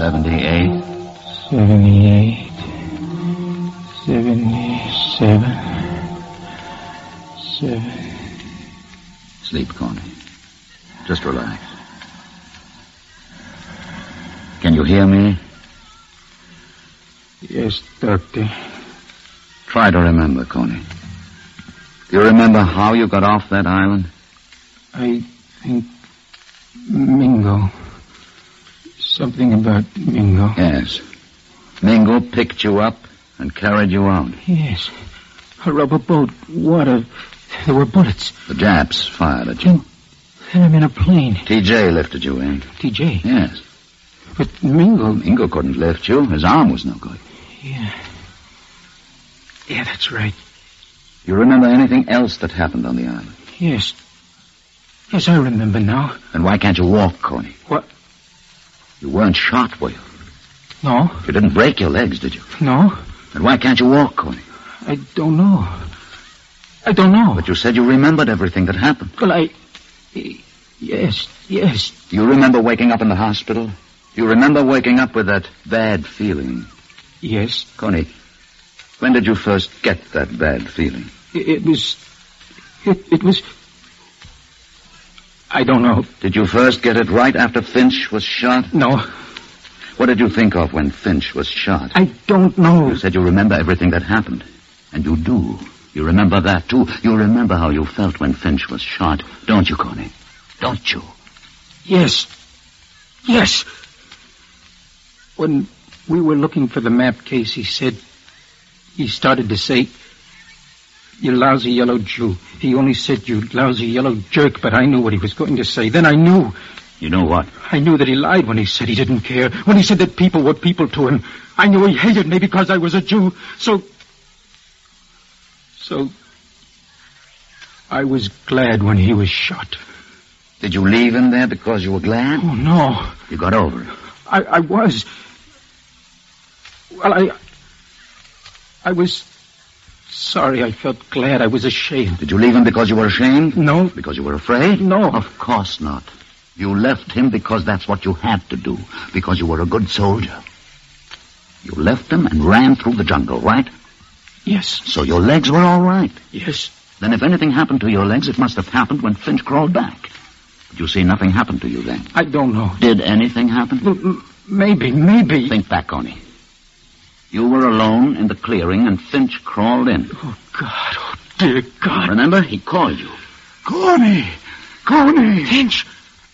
78. 78. 77. 7. Sleep, Connie. Just relax. Can you hear me? Yes, Doctor. Try to remember, Connie. Do you remember how you got off that island? I think Mingo. Something about Mingo. Yes. Mingo picked you up and carried you out. Yes. A rubber boat, water. There were bullets. The Japs fired at you. Then I'm in a plane. TJ lifted you in. TJ? Yes. But Mingo... Mingo couldn't lift you. His arm was no good. Yeah. Yeah, that's right. You remember anything else that happened on the island? Yes. Yes, I remember now. Then why can't you walk, Connie? What? You weren't shot, were you? No. You didn't break your legs, did you? No. Then why can't you walk, Connie? I don't know. I don't know. But you said you remembered everything that happened. Well, Yes. Do you remember waking up in the hospital? Do you remember waking up with that bad feeling? Yes. Connie, when did you first get that bad feeling? It was... I don't know. Did you first get it right after Finch was shot? No. What did you think of when Finch was shot? I don't know. You said you remember everything that happened. And you do. You remember that, too. You remember how you felt when Finch was shot. Don't you, Connie? Don't you? Yes. When we were looking for the map case, he started to say, "You lousy yellow Jew." He only said, "You lousy yellow jerk," but I knew what he was going to say. Then I knew. You know what? I knew that he lied when he said he didn't care. When he said that people were people to him. I knew he hated me because I was a Jew. So I was glad when he was shot. Did you leave him there because you were glad? Oh, no. You got over it. I was. Well, I was sorry. I felt glad. I was ashamed. Did you leave him because you were ashamed? No. Because you were afraid? No. Of course not. You left him because that's what you had to do. Because you were a good soldier. You left him and ran through the jungle, right? Yes. So your legs were all right. Yes. Then if anything happened to your legs, it must have happened when Finch crawled back. But you see, nothing happened to you then. I don't know. Did anything happen? Well, maybe. Think back, Connie. You were alone in the clearing and Finch crawled in. Oh, God. Oh, dear God. Remember? He called you. Connie! Finch!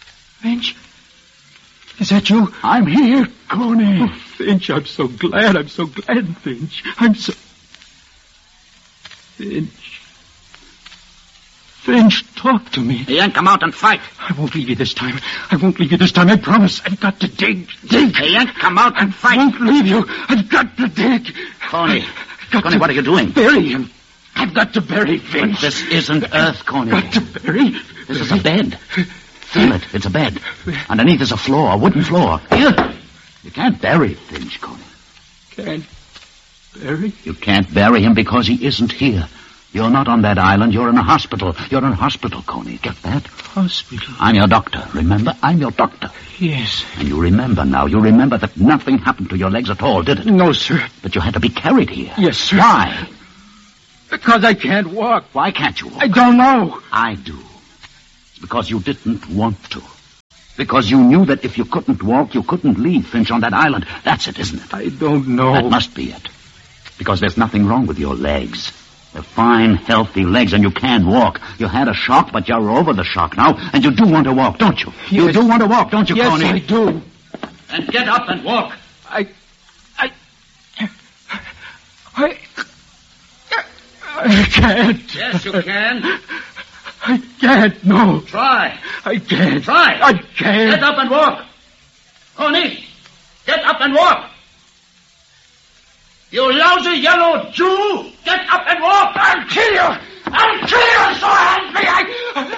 Is that you? I'm here, Connie. Oh, Finch, I'm so glad, Finch. Finch, talk to me. He ain't come out and fight. I won't leave you this time. I promise. I've got to dig. He ain't come out and fight. I won't leave you. I've got to dig. Connie, what are you doing? Bury him. I've got to bury Finch. But this isn't earth, Connie. I've got to bury. This is a bed. Feel it. It's a bed. Underneath is a floor, a wooden floor. Here. You can't bury Finch, Connie. Can't bury? You can't bury him because he isn't here. You're not on that island. You're in a hospital. You're in a hospital, Connie. Get that? Hospital? I'm your doctor. Remember? I'm your doctor. Yes. And you remember now. You remember that nothing happened to your legs at all, did it? No, sir. But you had to be carried here. Yes, sir. Why? Because I can't walk. Why can't you walk? I don't know. I do. Because you didn't want to. Because you knew that if you couldn't walk, you couldn't leave Finch on that island. That's it, isn't it? I don't know. That must be it. Because there's nothing wrong with your legs. They're fine, healthy legs, and you can walk. You had a shock, but you're over the shock now, and you do want to walk, don't you? Yes. You do want to walk, don't you, yes, Connie? Yes, I do. And get up and walk. I can't. Yes, you can. I can't, no. Try. I can't. Try. I can't. Get up and walk. Connie, get up and walk. You lousy yellow Jew! Get up and walk! I'll kill you! So help me!